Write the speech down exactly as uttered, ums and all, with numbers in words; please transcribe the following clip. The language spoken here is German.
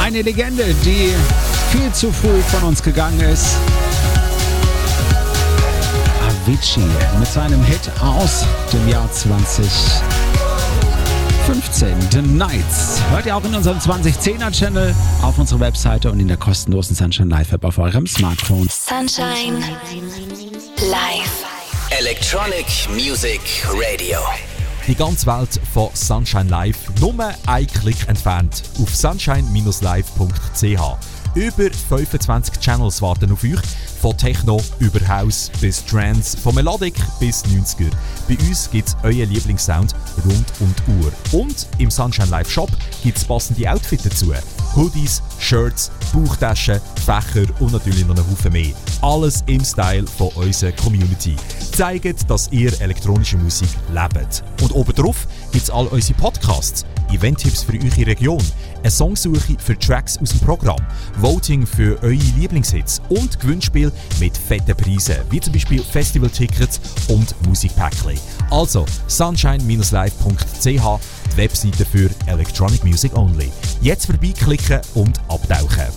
Eine Legende, die viel zu früh von uns gegangen ist. Avicii mit seinem Hit aus dem Jahr zwanzig fünfzehn, The Nights. Hört ihr auch in unserem zwanzig zehner Channel, auf unserer Webseite und in der kostenlosen Sunshine Live App auf eurem Smartphone. Sunshine Live. Electronic Music Radio. Die ganze Welt von Sunshine Live, nur ein Klick entfernt auf sunshine live punkt c h. Über fünfundzwanzig Channels warten auf euch, von Techno über House bis Trance, von Melodic bis neunziger. Bei uns gibt es euren Lieblingssound rund um die Uhr. Und im Sunshine Live Shop gibt es passende Outfits dazu. Hoodies, Shirts, Bauchtaschen, Fächer und natürlich noch einen Haufen mehr. Alles im Style von unserer Community. Zeigt, dass ihr elektronische Musik lebt. Und obendrauf gibt es all unsere Podcasts, Event-Tipps für eure Region, eine Songsuche für Tracks aus dem Programm, Voting für eure Lieblingshits und Gewinnspiel mit fetten Preisen, wie zum Beispiel Festivaltickets und Musikpäckchen. Also sunshine live punkt c h, die Webseite für Electronic Music Only. Jetzt vorbeiklicken und abtauchen.